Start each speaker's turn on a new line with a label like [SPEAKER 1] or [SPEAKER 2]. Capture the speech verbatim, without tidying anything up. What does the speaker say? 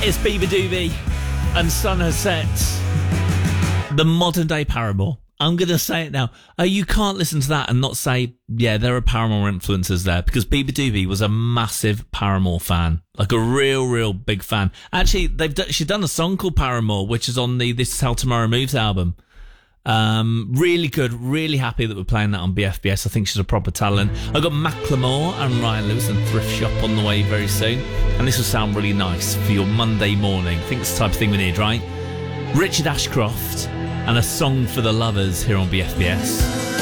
[SPEAKER 1] It's Beaver Doobie and Sun Has Set. The modern day Paramore. I'm going to say it now. Uh, you can't listen to that and not say, yeah, there are Paramore influences there, because Beaver Doobie was a massive Paramore fan. Like a real, real big fan. Actually, they've done, she's done a song called Paramore, which is on the This Is How Tomorrow Moves album. Um, really good, really happy that we're playing that on B F B S. I think she's a proper talent. I've got Macklemore and Ryan Lewis and Thrift Shop on the way very soon, and this will sound really nice for your Monday morning. I think it's the type of thing we need, right? Richard Ashcroft and A Song for the Lovers here on B F B S.